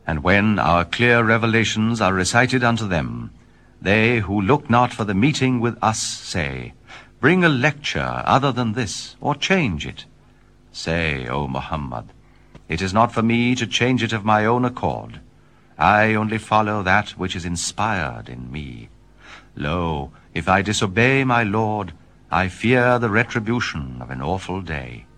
And when our clear revelations are recited unto them, they who look not for the meeting with us say, Bring a lecture other than this, or change it. Say, O Muhammad, it is not for me to change it of my own accord. I only follow that which is inspired in me. Lo, if I disobey my Lord, I fear the retribution of an awful day.